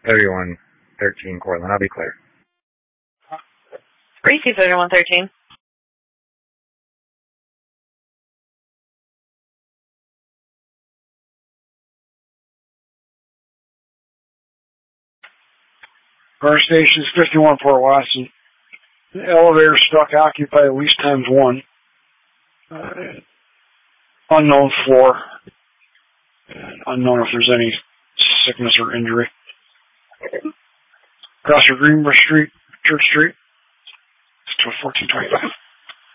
3113 Cortland. I'll be clear. Gracie 3113. Car station is 51 Port Watson. The elevator stuck occupied at least times 1. Unknown floor. Unknown if there's any sickness or injury. Across your Greenbush Street, Church Street. It's 1425.